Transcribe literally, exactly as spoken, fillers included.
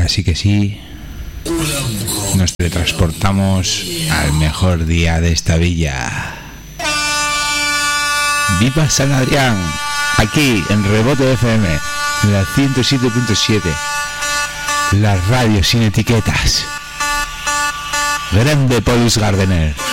ahora sí que sí, nos teletransportamos al mejor día de esta villa. ¡Viva San Adrián! Aquí en Rebote F M, la ciento siete punto siete, la radio sin etiquetas. Grande Paulus Gardener.